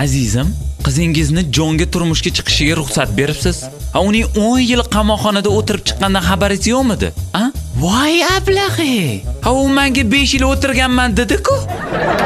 Azizim, qizingizni jonga turmushga chiqishiga ruxsat beribsiz. Uning 10 yil qamoqxonada o'tirib chiqqandan xabaringiz yo'qmidi? Voy ablahi. U menga 5 yil o'tirganman dedi-ku.